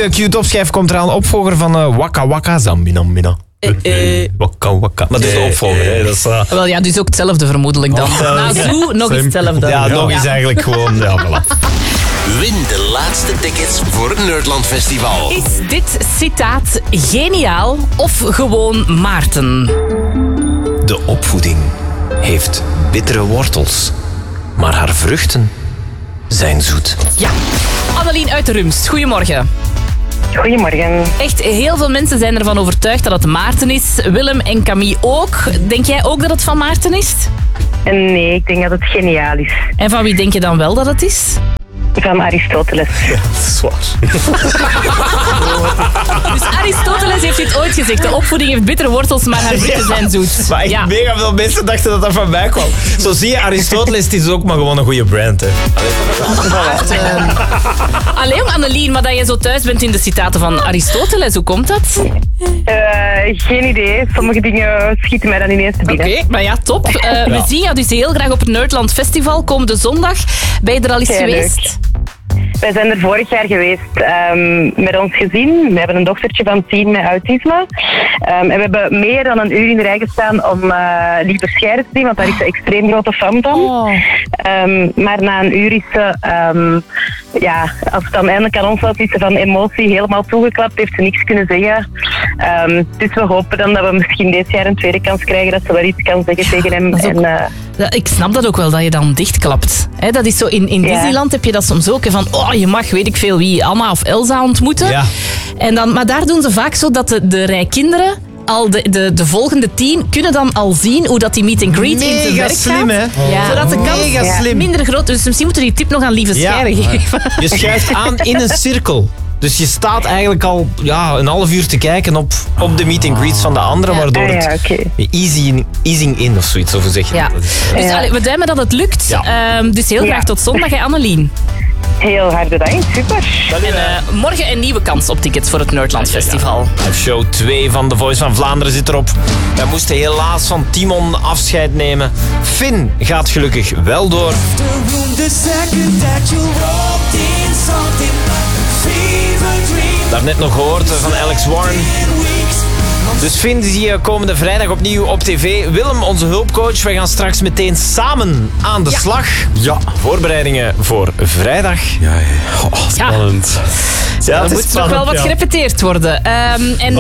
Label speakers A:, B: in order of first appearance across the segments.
A: nieuwe Q-topschijf komt eraan. Opvolger van Waka Waka Zambinambina. Waka Waka. Maar dat is de opvolger. Hè. Dat is,
B: Wel ja, dus ook hetzelfde vermoedelijk dan. Na Zoo nog eens hetzelfde.
A: ja, nog eens eigenlijk gewoon. Ja, voilà.
C: Win de laatste tickets voor het Nerdland Festival.
B: Is dit citaat geniaal of gewoon Maarten?
A: De opvoeding heeft bittere wortels, maar haar vruchten zijn zoet.
B: Ja. Annelien uit de Rumst, goedemorgen.
D: Goedemorgen.
B: Echt, heel veel mensen zijn ervan overtuigd dat het Maarten is. Willem en Camille ook. Denk jij ook dat het van Maarten is?
D: Nee, ik denk dat het geniaal is.
B: En van wie denk je dan wel dat het is?
D: Van Aristoteles.
A: Ja, dat is waar.
B: Dus Aristoteles heeft dit ooit gezegd. De opvoeding heeft bittere wortels, maar haar vruchten zijn zoet.
A: Maar echt mega veel mensen dachten dat dat van mij kwam. Zo zie je, Aristoteles het is ook maar gewoon een goede brand. Hè.
B: Allee, jong Annelien, maar dat je zo thuis bent in de citaten van Aristoteles, hoe komt dat?
D: Geen idee. Sommige dingen schieten mij dan ineens te binnen.
B: Oké, maar ja, top. We zien jou dus heel graag op het Nerdland Festival komende zondag. Ben je er al eens geweest?
D: Leuk. Wij zijn er vorig jaar geweest met ons gezin. We hebben een dochtertje van 10 met autisme. En we hebben meer dan een uur in de rij gestaan om Lieve Scheire te zien, want daar is ze extreem grote fan van.
B: Oh.
D: Maar na een uur is ze, als het dan eindelijk aan ons was, is ze van emotie helemaal toegeklapt, heeft ze niks kunnen zeggen. Dus we hopen dan dat we misschien dit jaar een tweede kans krijgen, dat ze wel iets kan zeggen tegen hem.
B: Ik snap dat ook wel, dat je dan dichtklapt. He, dat is zo, in Disneyland heb je dat soms ook. Van, je mag weet ik veel wie, Anna of Elsa ontmoeten. Ja. En dan, maar daar doen ze vaak zo dat de rij kinderen, al de volgende 10, kunnen dan al zien hoe dat die meet and greet in zijn werk
A: slim,
B: gaat.
A: hè?
B: Ja. Zodat de kans minder groot is. Dus misschien moeten we die tip nog aan Lieve Scheire geven.
A: Je schuift aan in een cirkel. Dus je staat eigenlijk al een half uur te kijken op de meet and greets van de anderen, waardoor het easing in of zoiets, of hoe zeg je dat?
B: Dus we duimen dat het lukt. Ja. Dus heel graag tot zondag, hè, Annelien.
D: Heel hard bedankt, super.
B: En morgen een nieuwe kans op tickets voor het Nerdland Festival.
A: Show 2 van The Voice van Vlaanderen zit erop. Wij moesten helaas van Timon afscheid nemen. Finn gaat gelukkig wel door. Daarnet nog gehoord van Alex Warren. Dus Finn zie je komende vrijdag opnieuw op tv. Willem, onze hulpcoach, wij gaan straks meteen samen aan de slag. Ja. Voorbereidingen voor vrijdag.
E: Ja. Spannend.
B: Ja, er moet nog wel wat gerepeteerd worden. En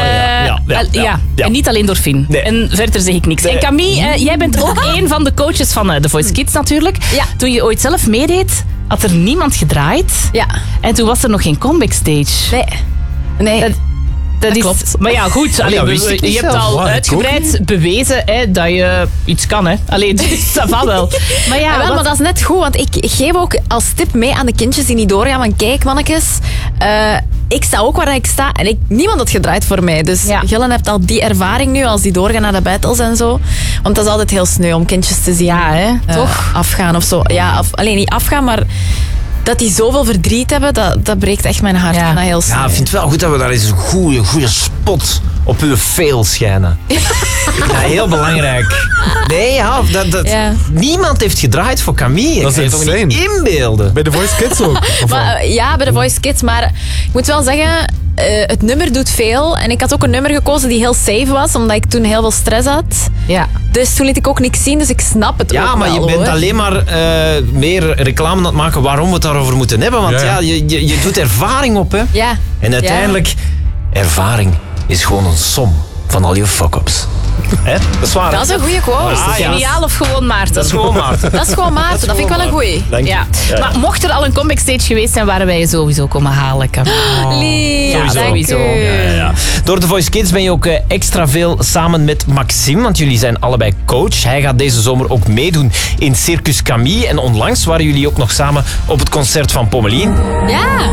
B: niet alleen door Finn. Nee. En verder zeg ik niks. Nee. En Camille, jij bent ook een van de coaches van The Voice Kids natuurlijk. Ja. Toen je ooit zelf meedeed, had er niemand gedraaid. Ja. En toen was er nog geen comeback stage. Nee. Dat klopt. Maar ja, goed. Je hebt al uitgebreid bewezen dat je iets kan. Hè. Alleen, dat va wel.
F: Maar dat is net goed, want ik geef ook als tip mee aan de kindjes die niet doorgaan van kijk, mannetjes, ik sta ook waar ik sta en niemand had gedraaid voor mij. Dus Gillen hebt al die ervaring nu als die doorgaan naar de battles en zo. Want dat is altijd heel sneu om kindjes te zien toch afgaan of zo. Ja, alleen niet afgaan, maar dat die zoveel verdriet hebben, dat breekt echt mijn hart. Ja. Heel snel.
A: Ja, ik vind het wel goed dat we daar eens een goede spot op uw fail schijnen. Heel belangrijk. Nee, niemand heeft gedraaid voor Camille.
E: Dat is
A: toch niet inbeelden.
E: Bij The Voice Kids ook?
F: Bij The Voice Kids. Maar ik moet wel zeggen, het nummer doet veel. En ik had ook een nummer gekozen die heel safe was, omdat ik toen heel veel stress had. Ja. Dus toen liet ik ook niks zien, dus ik snap het ook wel.
A: Ja, maar je bent alleen maar meer reclame aan het maken waarom we het daarover moeten hebben. Want je doet ervaring op, hè. Ja. En uiteindelijk, ervaring is gewoon een som van al je fuck-ups. Dat is waar.
F: Dat is een goede quote.
B: Geniaal of gewoon Maarten?
A: Dat is gewoon Maarten.
F: Dat vind ik wel een goeie.
B: Ja. Maar mocht er al een comeback stage geweest zijn, waren wij je sowieso komen halen.
F: Lief.
B: Sowieso.
A: Ja. Door The Voice Kids ben je ook extra veel samen met Maxime, want jullie zijn allebei coach. Hij gaat deze zomer ook meedoen in Circus Camille. En onlangs waren jullie ook nog samen op het concert van Pommelien.
F: Ja.